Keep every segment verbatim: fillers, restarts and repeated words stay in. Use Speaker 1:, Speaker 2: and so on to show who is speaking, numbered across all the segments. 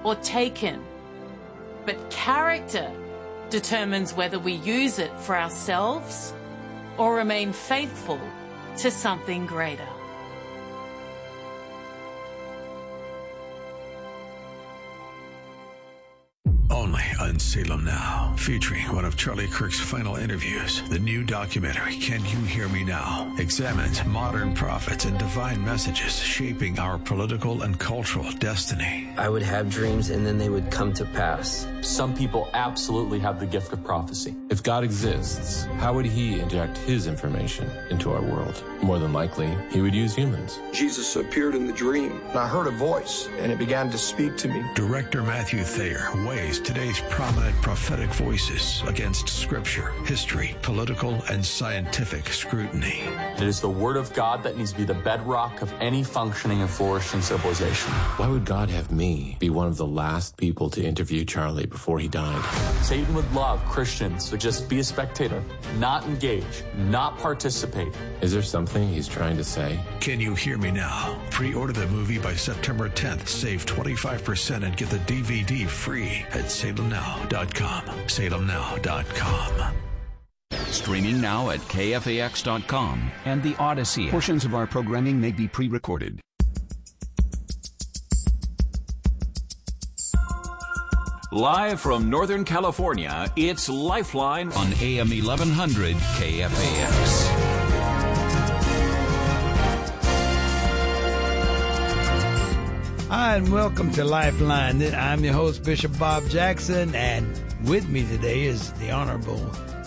Speaker 1: or taken. But character determines whether we use it for ourselves or remain faithful to something greater.
Speaker 2: Only on Salem Now, featuring one of Charlie Kirk's final interviews. The new documentary, Can You Hear Me Now?, examines modern prophets and divine messages shaping our political and cultural destiny.
Speaker 3: I would have dreams and then they would come to pass.
Speaker 4: Some people absolutely have the gift of prophecy. If God exists, how would he inject his information into our world? More than likely, he would use humans.
Speaker 5: Jesus appeared in the dream, and I heard a voice, and it began to speak to me.
Speaker 2: Director Matthew Thayer weighs today's prominent prophetic voices against scripture, history, political, and scientific scrutiny.
Speaker 4: It is the word of God that needs to be the bedrock of any functioning and flourishing civilization. Why would God have me be one of the last people to interview Charlie before he died? Satan would love Christians to just be a spectator, not engage, not participate. Is there something he's trying to say?
Speaker 2: Can You Hear Me Now? Pre-order the movie by September tenth. Save twenty-five percent and get the D V D free at salem now dot com. salem now dot com.
Speaker 6: Streaming now at K F A X dot com and the Odyssey. Portions of our programming may be pre-recorded. Live from Northern California, it's Lifeline on A M eleven hundred K F A X.
Speaker 7: Hi, and welcome to Lifeline. I'm your host, Bishop Bob Jackson, and with me today is the Honorable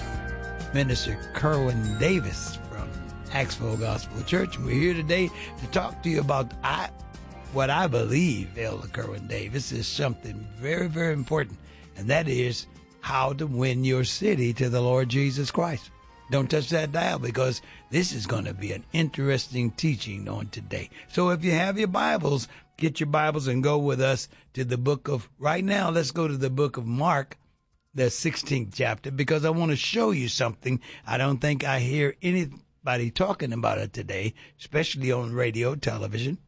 Speaker 7: Minister Kerwin Davis from Axville Gospel Church. We're here today to talk to you about I, what I believe, Elder Kerwin Davis, is something very, very important, and that is how to win your city to the Lord Jesus Christ. Don't touch that dial, because this is going to be an interesting teaching on today. So if you have your Bibles, get your Bibles and go with us to the book of, right now, let's go to the book of Mark, the sixteenth chapter, because I want to show you something. I don't think I hear anybody talking about it today, especially on radio, television,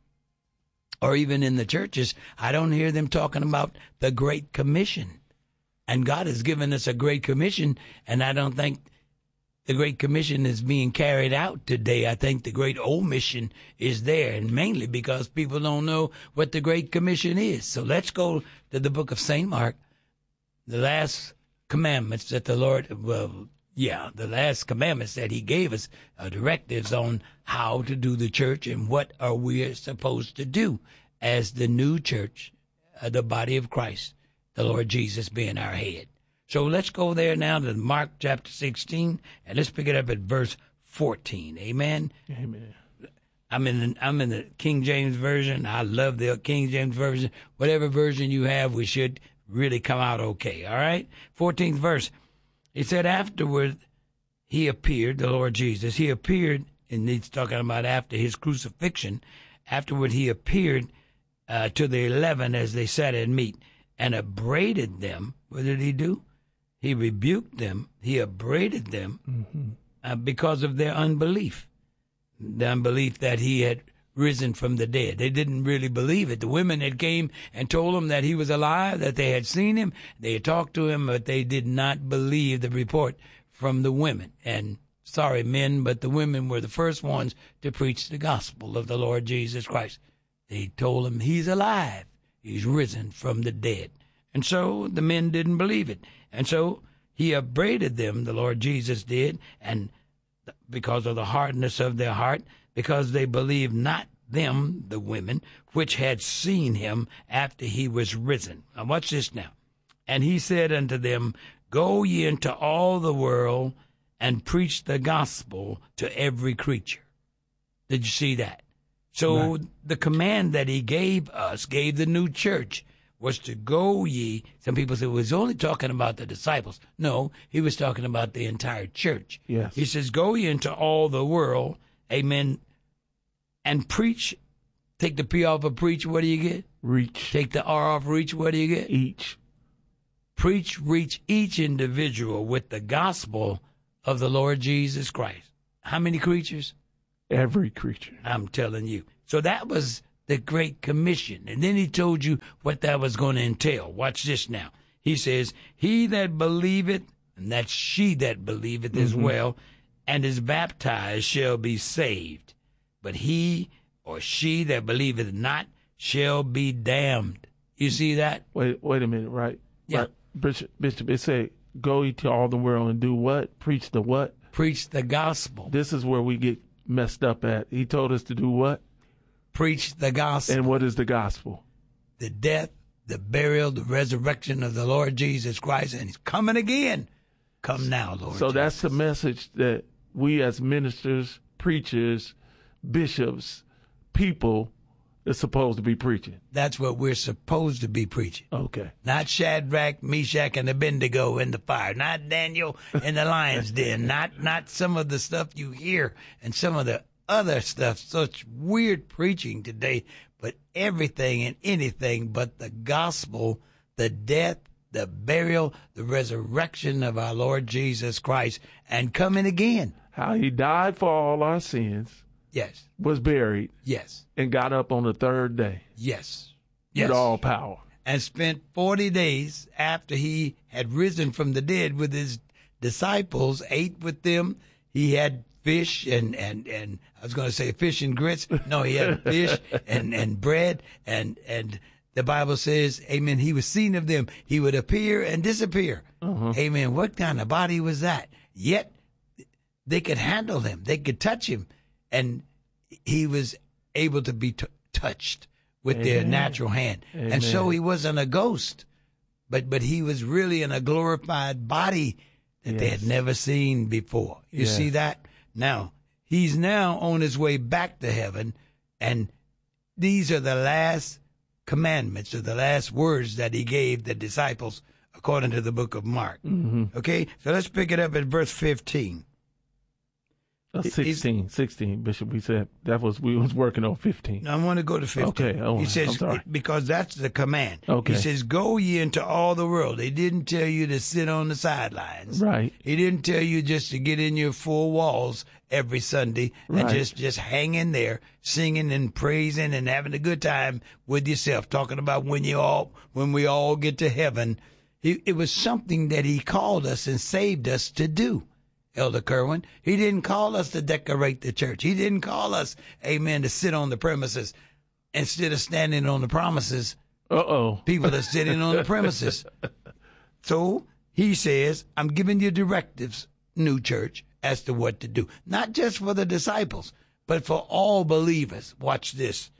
Speaker 7: or even in the churches. I don't hear them talking about the Great Commission. And God has given us a Great Commission, and I don't think the Great Commission is being carried out today. I think the Great Omission is there, and mainly because people don't know what the Great Commission is. So let's go to the book of Saint Mark, the last commandments that the Lord, well, yeah, the last commandments that he gave us, uh, directives on how to do the church and what are we supposed to do as the new church, uh, the body of Christ, the Lord Jesus being our head. So let's go there now to Mark chapter sixteen, and let's pick it up at verse fourteen. Amen.
Speaker 8: Amen.
Speaker 7: I'm in the, I'm in the King James Version. I love the King James Version. Whatever version you have, we should really come out okay. All right? fourteenth verse. He said, afterward, he appeared, the Lord Jesus. He appeared, and he's talking about after his crucifixion. Afterward, he appeared uh, to the eleven as they sat at meat and upbraided them. What did he do? He rebuked them. He upbraided them mm-hmm. uh, because of their unbelief, the unbelief that he had risen from the dead. They didn't really believe it. The women had came and told them that he was alive, that they had seen him. They had talked to him, but they did not believe the report from the women. And sorry, men, but the women were the first ones to preach the gospel of the Lord Jesus Christ. They told him he's alive. He's risen from the dead. And so the men didn't believe it. And so he upbraided them, the Lord Jesus did, and because of the hardness of their heart, because they believed not them, the women, which had seen him after he was risen. Now watch this now. And he said unto them, go ye into all the world and preach the gospel to every creature. Did you see that? So right. The command that he gave us, gave the new church, was to go ye. Some people say, well, he's only talking about the disciples. No, he was talking about the entire church.
Speaker 8: Yes.
Speaker 7: He says, go ye into all the world, amen, and preach. Take the P off of preach, what do you get?
Speaker 8: Reach.
Speaker 7: Take the R off reach, what do you get?
Speaker 8: Each.
Speaker 7: Preach, reach each individual with the gospel of the Lord Jesus Christ. How many creatures?
Speaker 8: Every creature.
Speaker 7: I'm telling you. So that was the Great Commission. And then he told you what that was going to entail. Watch this now. He says, he that believeth, and that's she that believeth mm-hmm. as well, and is baptized shall be saved. But he or she that believeth not shall be damned. You see that?
Speaker 8: Wait wait a minute, right?
Speaker 7: Yeah.
Speaker 8: Right. Bishop, Bishop, it said, go ye to all the world and do what? Preach the what?
Speaker 7: Preach the gospel.
Speaker 8: This is where we get messed up at. He told us to do what?
Speaker 7: Preach the gospel.
Speaker 8: And what is the gospel?
Speaker 7: The death, the burial, the resurrection of the Lord Jesus Christ, and he's coming again. Come now, Lord
Speaker 8: So
Speaker 7: Jesus.
Speaker 8: That's the message that we as ministers, preachers, bishops, people is supposed to be preaching.
Speaker 7: That's what we're supposed to be preaching.
Speaker 8: Okay.
Speaker 7: Not Shadrach, Meshach, and Abednego in the fire. Not Daniel in the lion's den. Not not some of the stuff you hear and some of the other stuff. Such weird preaching today. But everything and anything but the gospel, the death, the burial, the resurrection of our Lord Jesus Christ, and coming again.
Speaker 8: How he died for all our sins.
Speaker 7: Yes.
Speaker 8: Was buried.
Speaker 7: Yes.
Speaker 8: And got up on the third day.
Speaker 7: Yes. Yes.
Speaker 8: With all power.
Speaker 7: And spent forty days after he had risen from the dead with his disciples, ate with them. He had fish and, and, and I was going to say fish and grits. No, he had fish and, and bread. And, and the Bible says, amen, he was seen of them. He would appear and disappear. Uh-huh. Amen. What kind of body was that? Yet they could handle him. They could touch him. And he was able to be t- touched with Amen. Their natural hand. Amen. And so he wasn't a ghost, but but he was really in a glorified body that yes. they had never seen before. You yes. see that? Now, he's now on his way back to heaven, and these are the last commandments, or the last words that he gave the disciples according to the book of Mark. Mm-hmm. Okay? So let's pick it up at verse fifteen.
Speaker 8: Uh, sixteen, sixteen, Bishop. We said that was we was working on fifteen.
Speaker 7: I want to go to fifteen.
Speaker 8: Okay, oh,
Speaker 7: he says
Speaker 8: I'm sorry.
Speaker 7: Because that's the command.
Speaker 8: Okay.
Speaker 7: He says, "Go ye into all the world." He didn't tell you to sit on the sidelines.
Speaker 8: Right.
Speaker 7: He didn't tell you just to get in your four walls every Sunday and
Speaker 8: right.
Speaker 7: just just hang in there, singing and praising and having a good time with yourself. Talking about when you all when we all get to heaven. He, it was something that he called us and saved us to do. Elder Kerwin. He didn't call us to decorate the church. He didn't call us, amen, to sit on the premises. Instead of standing on the promises,
Speaker 8: uh-oh,
Speaker 7: people are sitting on the premises. So he says, I'm giving you directives, new church, as to what to do. Not just for the disciples, but for all believers. Watch this.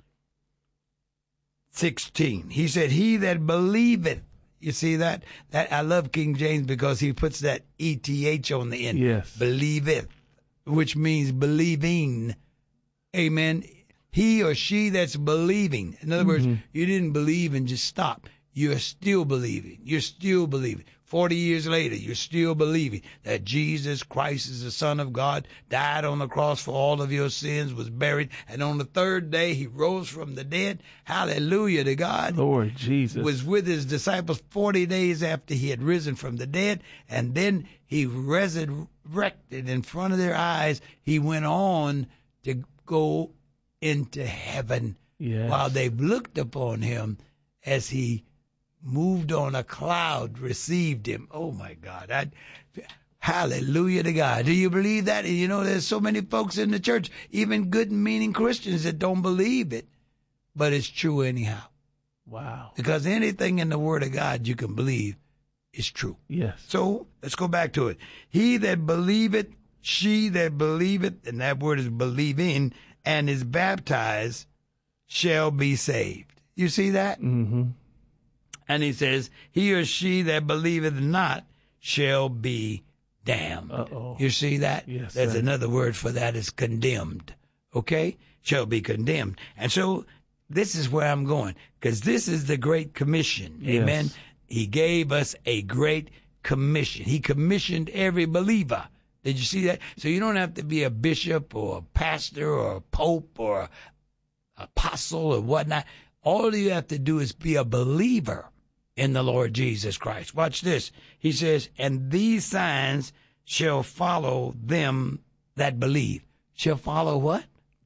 Speaker 7: sixteen. He said, he that believeth. You see that? That I love King James because he puts that E T H on the end.
Speaker 8: Yes.
Speaker 7: Believeth, which means believing. Amen. He or she that's believing. In other mm-hmm. words, you didn't believe and just stop. You're still believing. You're still believing. Forty years later, you're still believing that Jesus Christ is the Son of God, died on the cross for all of your sins, was buried, and on the third day he rose from the dead. Hallelujah to God.
Speaker 8: Lord Jesus.
Speaker 7: Was with his disciples forty days after he had risen from the dead, and then he resurrected in front of their eyes. He went on to go into heaven
Speaker 8: yes.
Speaker 7: while they looked upon him as he moved on a cloud, received him. Oh, my God. I, hallelujah to God. Do you believe that? And you know, there's so many folks in the church, even good-meaning Christians, that don't believe it. But it's true anyhow.
Speaker 8: Wow.
Speaker 7: Because anything in the Word of God you can believe is true.
Speaker 8: Yes.
Speaker 7: So let's go back to it. He that believeth, she that believeth, and that word is believing, and is baptized shall be saved. You see that?
Speaker 8: Mm-hmm.
Speaker 7: And he says, he or she that believeth not shall be damned.
Speaker 8: Uh-oh.
Speaker 7: You see that?
Speaker 8: Yes.
Speaker 7: There's
Speaker 8: sir.
Speaker 7: another word for that, is condemned. Okay? Shall be condemned. And so this is where I'm going, because this is the Great Commission.
Speaker 8: Yes.
Speaker 7: Amen? He gave us a great commission. He commissioned every believer. Did you see that? So you don't have to be a bishop or a pastor or a pope or an apostle or whatnot. All you have to do is be a believer in the Lord Jesus Christ. Watch this. He says, and these signs shall follow them that believe. Shall follow what?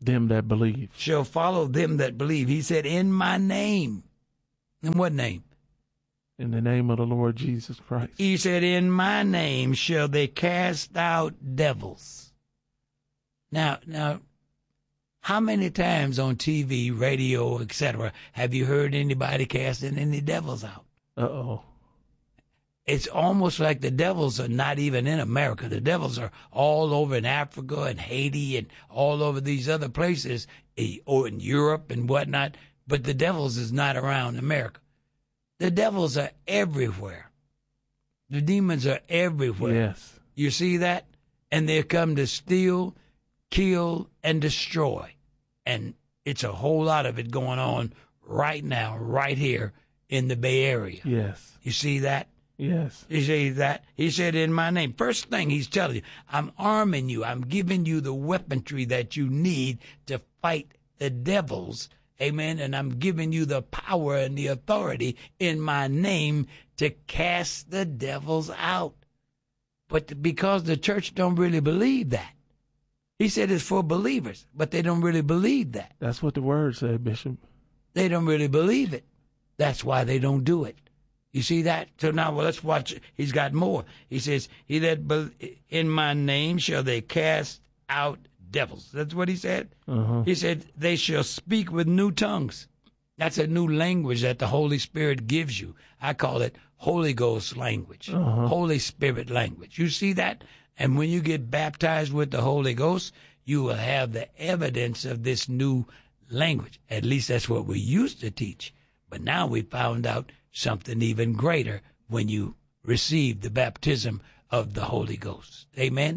Speaker 8: them that believe.
Speaker 7: Shall follow them that believe. He said, in my name. In what name?
Speaker 8: In the name of the Lord Jesus Christ.
Speaker 7: He said, in my name shall they cast out devils. Now, now, how many times on T V, radio, et cetera, have you heard anybody casting any devils out?
Speaker 8: Uh-oh.
Speaker 7: It's almost like the devils are not even in America. The devils are all over in Africa and Haiti and all over these other places, or in Europe and whatnot, but the devils is not around America. The devils are everywhere. The demons are everywhere.
Speaker 8: Yes.
Speaker 7: You see that? And they come to steal, kill, and destroy. And it's a whole lot of it going on right now, right here in the Bay Area.
Speaker 8: Yes.
Speaker 7: You see that?
Speaker 8: Yes.
Speaker 7: You see that? He said, in my name. First thing he's telling you, I'm arming you. I'm giving you the weaponry that you need to fight the devils. Amen. And I'm giving you the power and the authority in my name to cast the devils out. But because the church don't really believe that. He said it's for believers, but they don't really believe that.
Speaker 8: That's what the word said, Bishop.
Speaker 7: They don't really believe it. That's why they don't do it. You see that? So now, well, let's watch. He's got more. He says, he that be- in my name shall they cast out devils. That's what he said.
Speaker 8: Uh-huh.
Speaker 7: He said, they shall speak with new tongues. That's a new language that the Holy Spirit gives you. I call it Holy Ghost language,
Speaker 8: uh-huh.
Speaker 7: Holy Spirit language. You see that? And when you get baptized with the Holy Ghost, you will have the evidence of this new language. At least that's what we used to teach. But now we found out something even greater when you receive the baptism of the Holy Ghost. Amen?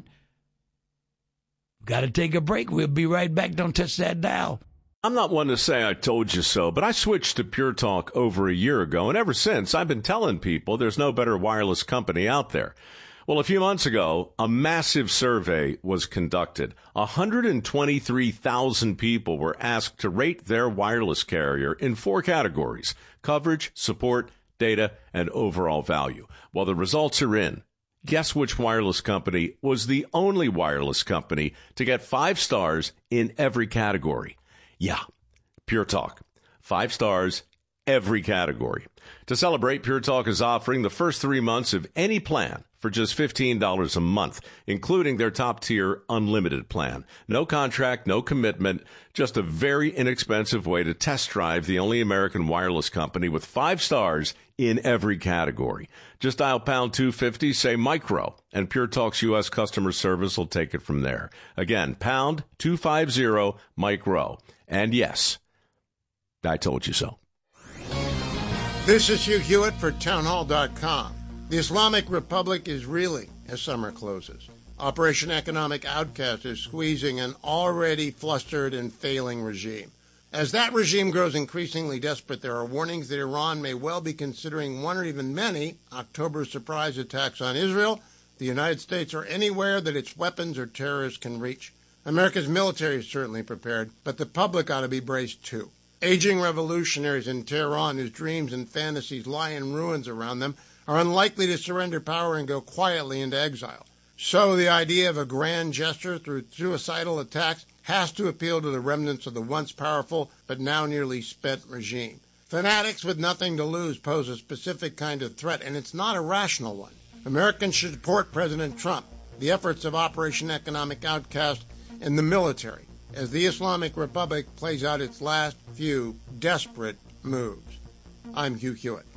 Speaker 7: Got to take a break. We'll be right back. Don't touch that dial.
Speaker 9: I'm not one to say I told you so, but I switched to Pure Talk over a year ago, and ever since I've been telling people there's no better wireless company out there. Well, a few months ago, a massive survey was conducted. one hundred twenty-three thousand people were asked to rate their wireless carrier in four categories: coverage, support, data, and overall value. Well, the results are in. Guess which wireless company was the only wireless company to get five stars in every category? Yeah, Pure Talk. Five stars, every category. To celebrate, Pure Talk is offering the first three months of any plan for just fifteen dollars a month, including their top-tier unlimited plan. No contract, no commitment, just a very inexpensive way to test drive the only American wireless company with five stars in every category. Just dial pound two fifty, say micro, and Pure Talk's U S customer service will take it from there. Again, pound two fifty, micro. And yes, I told you so.
Speaker 10: This is Hugh Hewitt for townhall dot com. The Islamic Republic is reeling as summer closes. Operation Economic Outcast is squeezing an already flustered and failing regime. As that regime grows increasingly desperate, there are warnings that Iran may well be considering one or even many October surprise attacks on Israel, the United States, or anywhere that its weapons or terrorists can reach. America's military is certainly prepared, but the public ought to be braced too. Aging revolutionaries in Tehran whose dreams and fantasies lie in ruins around them are unlikely to surrender power and go quietly into exile. So the idea of a grand gesture through suicidal attacks has to appeal to the remnants of the once powerful but now nearly spent regime. Fanatics with nothing to lose pose a specific kind of threat, and it's not a rational one. Americans should support President Trump, the efforts of Operation Economic Outcast, and the military as the Islamic Republic plays out its last few desperate moves. I'm Hugh Hewitt.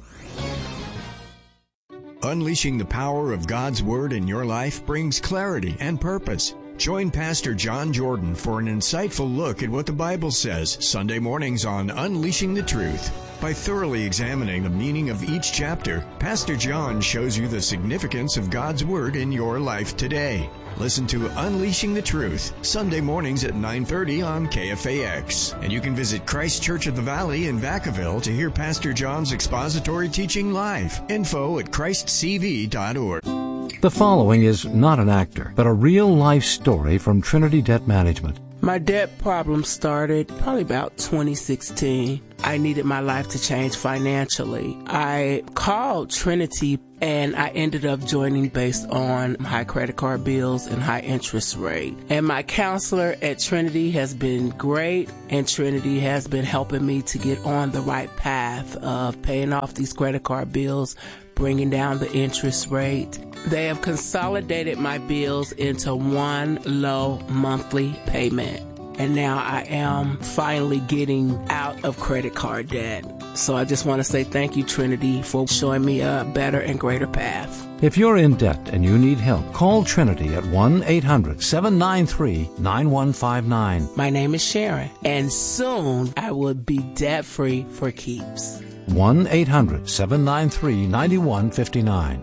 Speaker 11: Unleashing the power of God's Word in your life brings clarity and purpose. Join Pastor John Jordan for an insightful look at what the Bible says Sunday mornings on Unleashing the Truth. By thoroughly examining the meaning of each chapter, Pastor John shows you the significance of God's Word in your life today. Listen to Unleashing the Truth, Sunday mornings at nine thirty on K F A X. And you can visit Christ Church of the Valley in Vacaville to hear Pastor John's expository teaching live. Info at christ c v dot org.
Speaker 12: The following is not an actor, but a real-life story from Trinity Debt Management.
Speaker 13: My debt problem started probably about twenty sixteen. I needed my life to change financially. I called Trinity and I ended up joining based on high credit card bills and high interest rate. And my counselor at Trinity has been great, and Trinity has been helping me to get on the right path of paying off these credit card bills, bringing down the interest rate. They have consolidated my bills into one low monthly payment. And now I am finally getting out of credit card debt. So I just want to say thank you, Trinity, for showing me a better and greater path.
Speaker 12: If you're in debt and you need help, call Trinity at one eight hundred seven nine three nine one five nine.
Speaker 13: My name is Sharon, and soon I will be debt-free for keeps.
Speaker 12: one eight hundred seven nine three nine one five nine.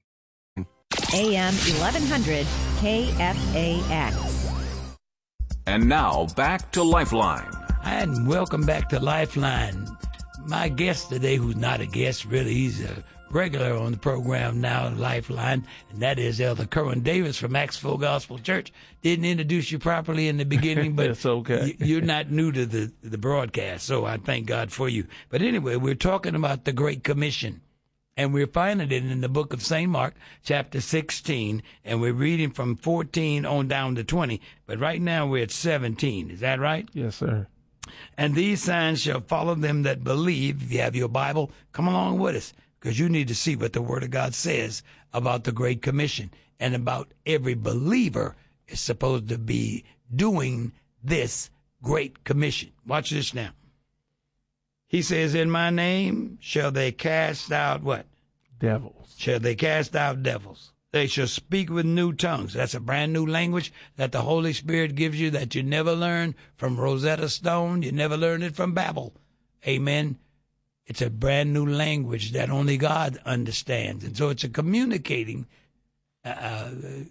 Speaker 14: A M eleven hundred K F A X.
Speaker 6: And now, back to Lifeline.
Speaker 7: And welcome back to Lifeline. My guest today, who's not a guest, really, he's a regular on the program now, Lifeline, and that is Elder Kerwin Davis from Acts Full Gospel Church. Didn't introduce you properly in the beginning, but
Speaker 8: it's okay.
Speaker 7: You're not new to the, the broadcast, so I thank God for you. But anyway, we're talking about the Great Commission. And we're finding it in the book of Saint Mark, chapter sixteen, and we're reading from fourteen on down to twenty. But right now we're at seventeen. Is that right?
Speaker 8: Yes, sir.
Speaker 7: And these signs shall follow them that believe. If you have your Bible, come along with us, because you need to see what the Word of God says about the Great Commission and about every believer is supposed to be doing this Great Commission. Watch this now. He says, in my name shall they cast out what?
Speaker 8: Devils.
Speaker 7: Shall they cast out devils. They shall speak with new tongues. That's a brand new language that the Holy Spirit gives you that you never learned from Rosetta Stone. You never learned it from Babel. Amen. It's a brand new language that only God understands. And so it's a communicating, uh,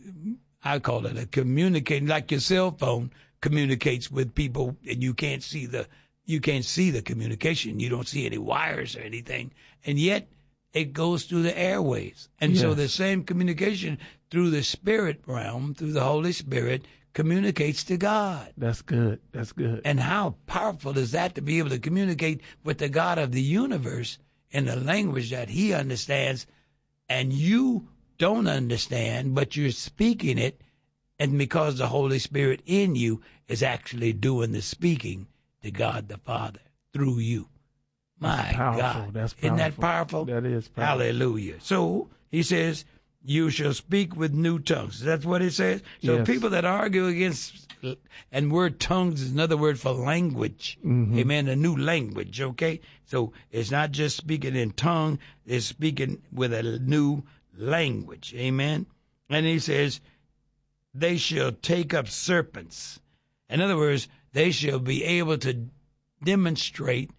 Speaker 7: I call it a communicating, like your cell phone communicates with people and you can't see the You can't see the communication. You don't see any wires or anything. And yet it goes through the airways. And
Speaker 8: yes.
Speaker 7: so the same communication through the spirit realm, through the Holy Spirit, communicates to God.
Speaker 8: That's good. That's good.
Speaker 7: And how powerful is that to be able to communicate with the God of the universe in a language that he understands and you don't understand, but you're speaking it. And because the Holy Spirit in you is actually doing the speaking to God the Father through you. My
Speaker 8: That's powerful.
Speaker 7: God.
Speaker 8: That's powerful.
Speaker 7: Isn't that powerful?
Speaker 8: That is powerful.
Speaker 7: Hallelujah. So he says, you shall speak with new tongues. That's what it says. So
Speaker 8: Yes.
Speaker 7: people that argue against, and word tongues is another word for language.
Speaker 8: Mm-hmm.
Speaker 7: Amen. A new language. Okay. So it's not just speaking in tongue. It's speaking with a new language. Amen. And he says, they shall take up serpents. In other words, they shall be able to demonstrate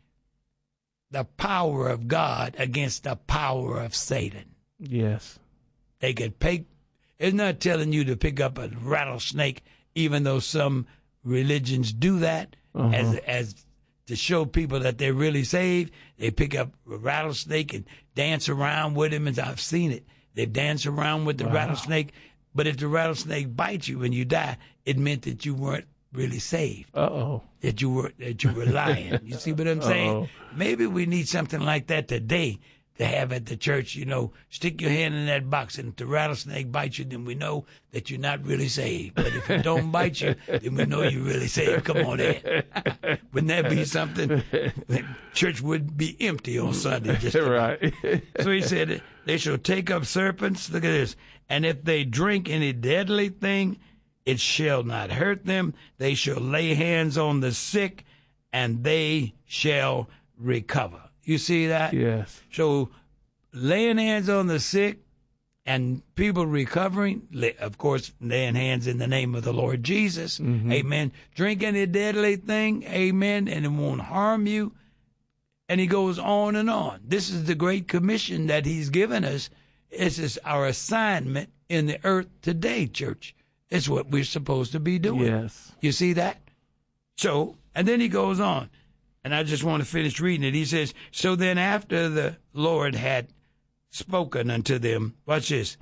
Speaker 7: the power of God against the power of Satan.
Speaker 8: Yes.
Speaker 7: They could pick, it's not telling you to pick up a rattlesnake, even though some religions do that,
Speaker 8: uh-huh.
Speaker 7: as as to show people that they're really saved. They pick up a rattlesnake and dance around with him, and I've seen it. They dance around with the wow. rattlesnake, but if the rattlesnake bites you and you die, it meant that you weren't really saved.
Speaker 8: Uh-oh.
Speaker 7: That you were that you were lying. You see what I'm saying?
Speaker 8: Uh-oh.
Speaker 7: Maybe we need something like that today to have at the church. You know, stick your hand in that box, and if the rattlesnake bites you, then we know that you're not really saved. But if it don't bite you, then we know you're really saved. Come on in. Wouldn't that be something? Church would be empty on Sunday. Just
Speaker 8: right.
Speaker 7: So he said, they shall take up serpents. Look at this. And if they drink any deadly thing, it shall not hurt them. They shall lay hands on the sick, and they shall recover. You see that?
Speaker 8: Yes.
Speaker 7: So laying hands on the sick and people recovering, of course, laying hands in the name of the Lord Jesus. Mm-hmm. Amen. Drink any deadly thing. Amen. And it won't harm you. And he goes on and on. This is the great commission that he's given us. This is our assignment in the earth today, church. It's what we're supposed to be doing.
Speaker 8: Yes.
Speaker 7: You see that? So, and then he goes on, and I just want to finish reading it. He says, so then after the Lord had spoken unto them, watch this,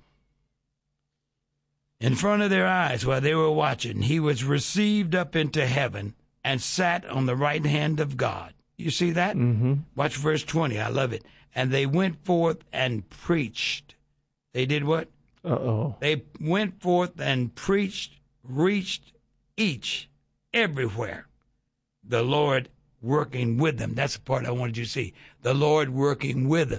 Speaker 7: in front of their eyes while they were watching, he was received up into heaven and sat on the right hand of God. You see that?
Speaker 8: Mm-hmm.
Speaker 7: Watch verse twenty. I love it. And they went forth and preached. They did what?
Speaker 8: Uh-oh.
Speaker 7: They went forth and preached, reached each, everywhere. The Lord working with them. That's the part I wanted you to see. The Lord working with them.